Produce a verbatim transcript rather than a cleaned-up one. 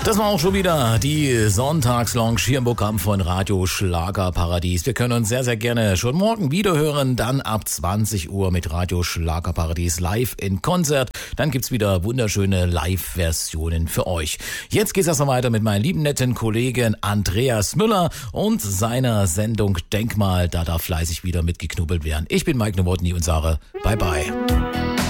Das war auch schon wieder die Sonntagslounge hier im Programm von Radio Schlagerparadies. Wir können uns sehr, sehr gerne schon morgen wieder hören, dann ab zwanzig Uhr mit Radio Schlagerparadies live in Konzert. Dann gibt's wieder wunderschöne Live-Versionen für euch. Jetzt geht's erstmal weiter mit meinem lieben netten Kollegen Andreas Müller und seiner Sendung Denkmal. Da darf fleißig wieder mitgeknubbelt werden. Ich bin Mike Nowotny und sage bye bye.